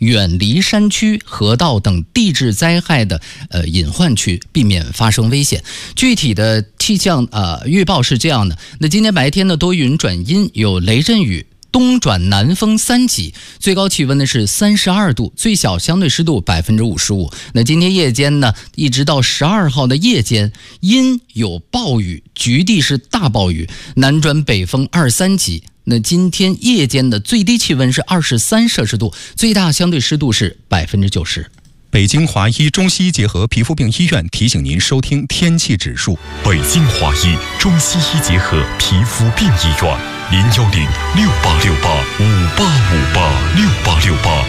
远离山区、河道等地质灾害的隐患区，避免发生危险。具体的气象预报是这样的：那今天白天呢，多云转阴，有雷阵雨。东转南风3级，最高气温呢是32度，最小相对湿度55%。那今天夜间呢，一直到12号的夜间，阴有暴雨，局地是大暴雨，南转北风2、3级。那今天夜间的最低气温是23摄氏度，最大相对湿度是90%。 北京华医中西医结合皮肤病医院提醒您收听天气指数。 北京华医中西医结合皮肤病医院，010686858586868。